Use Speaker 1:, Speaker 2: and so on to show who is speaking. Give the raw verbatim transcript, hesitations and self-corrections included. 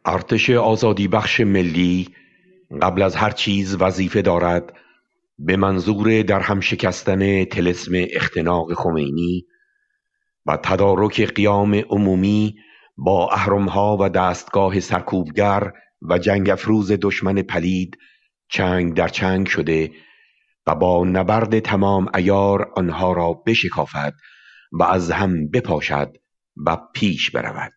Speaker 1: ارتش آزادی بخش ملی قبل از هر چیز وظیفه دارد به منظور در هم شکستن طلسم اختناق خمینی و تدارک قیام عمومی با اهرم‌ها و دستگاه سرکوبگر و جنگ افروز دشمن پلید چنگ در چنگ شده و با نبرد تمام عیار آنها را بشکافد و از هم بپاشد و پیش برود.